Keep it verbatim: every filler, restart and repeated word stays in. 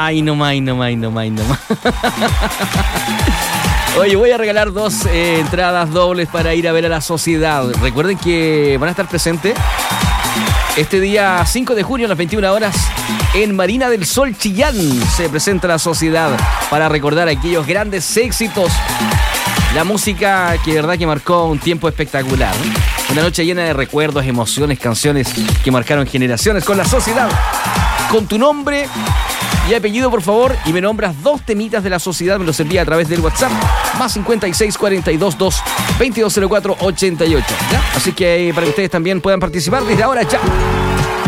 Ay, no más, no más, no más, no más. Oye, voy a regalar dos eh, entradas dobles para ir a ver a La Sociedad. Recuerden que van a estar presentes este día cinco de junio a las veintiuna horas en Marina del Sol, Chillán. Se presenta La Sociedad para recordar aquellos grandes éxitos. La música que de verdad que marcó un tiempo espectacular. Una noche llena de recuerdos, emociones, canciones que marcaron generaciones con La Sociedad. Con tu nombre y apellido, por favor, y me nombras dos temitas de La Sociedad, me los envía a través del WhatsApp, más cincuenta y seis, cuarenta y dos, dos, veintidós cero cuatro, ochenta y ocho, ¿ya? Así que para que ustedes también puedan participar desde ahora ya.